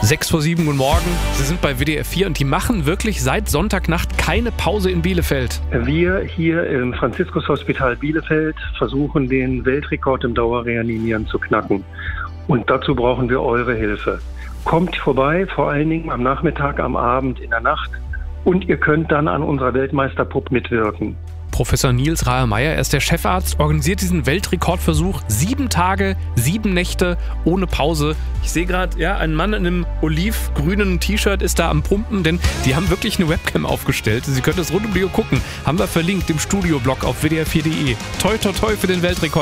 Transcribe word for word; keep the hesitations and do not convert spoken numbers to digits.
sechs vor sieben, guten Morgen. Sie sind bei W D R vier und die machen wirklich seit Sonntagnacht keine Pause in Bielefeld. Wir hier im Franziskus-Hospital Bielefeld versuchen, den Weltrekord im Dauerreanimieren zu knacken. Und dazu brauchen wir eure Hilfe. Kommt vorbei, vor allen Dingen am Nachmittag, am Abend, in der Nacht. Und ihr könnt dann an unserer Weltmeisterpupp mitwirken. Professor Nils Rahe-Meyer, er ist der Chefarzt, organisiert diesen Weltrekordversuch. Sieben Tage, sieben Nächte ohne Pause. Ich sehe gerade, ja, ein Mann in einem olivgrünen T-Shirt ist da am Pumpen, denn die haben wirklich eine Webcam aufgestellt. Sie können das rund um die Uhr gucken. Haben wir verlinkt im Studioblog auf w d r vier punkt d e. Toi, toi, toi für den Weltrekord.